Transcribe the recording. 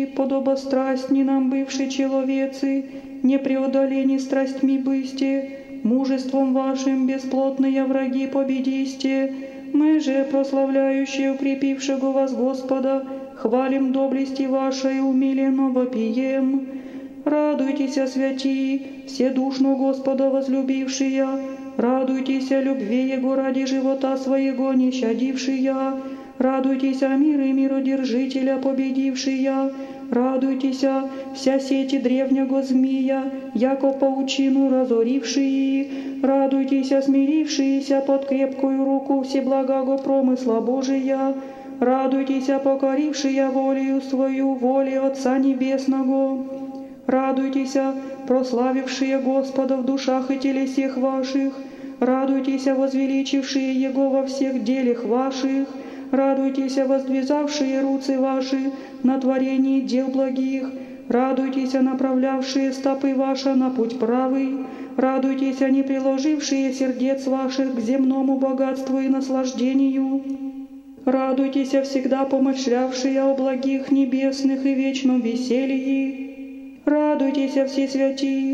подобострастни нам бывши человецы, не преодолени страстьми бысте, мужеством вашим бесплотные враги победисте. Мы же, прославляющие укрепившего вас Господа, хвалим доблести вашей, умиленно вопием. Радуйтесь, святии, вседушно Господа возлюбившие, радуйтесь о любви Его ради живота своего не щадившие, радуйтесь о мире миродержителя победившие, радуйтесь вся сети древнего змея, яко паучину разорившие, радуйтесь смирившиеся под крепкую руку всеблагого промысла Божия, радуйтесь покорившие волею свою воли Отца Небесного. Радуйтесь, прославившие Господа в душах и телесех ваших, радуйтесь, возвеличившие Его во всех делах ваших, радуйтесь, воздвизавшие руцы ваши на творении дел благих, радуйтесь, направлявшие стопы ваши на путь правый, радуйтесь, не приложившие сердец ваших к земному богатству и наслаждению, радуйтесь, всегда помышлявшие о благих небесных и вечном веселье. Радуйтесь, все святии,